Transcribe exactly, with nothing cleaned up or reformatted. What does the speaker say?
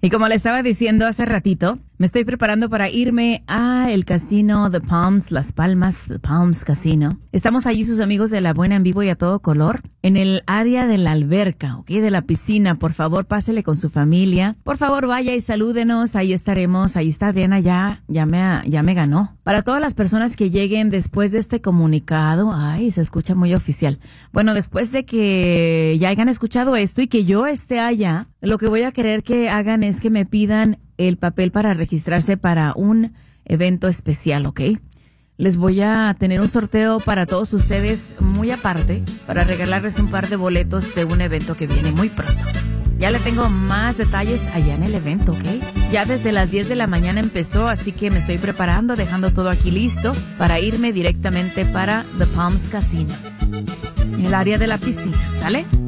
Y como le estaba diciendo hace ratito, me estoy preparando para irme a el casino The Palms, Las Palmas, The Palms Casino. Estamos allí sus amigos de La Buena en vivo y a todo color, en el área de la alberca, ¿ok? De la piscina. Por favor, pásele con su familia. Por favor, vaya y salúdenos. Ahí estaremos. Ahí está Adriana, ya, ya me, ya me ganó. Para todas las personas que lleguen después de este comunicado, ay, se escucha muy oficial. Bueno, después de que ya hayan escuchado esto y que yo esté allá, lo que voy a querer que hagan es que me pidan el papel para registrarse para un evento especial, ¿ok? Les voy a tener un sorteo para todos ustedes muy aparte para regalarles un par de boletos de un evento que viene muy pronto. Ya le tengo más detalles allá en el evento, ¿ok? Ya desde las diez de la mañana empezó, así que me estoy preparando, dejando todo aquí listo para irme directamente para The Palms Casino, en el área de la piscina, ¿sale?